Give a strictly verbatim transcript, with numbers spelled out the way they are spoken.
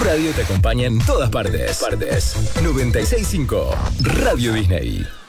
radio te acompaña en todas partes. Partes. noventa y seis punto cinco Radio Disney.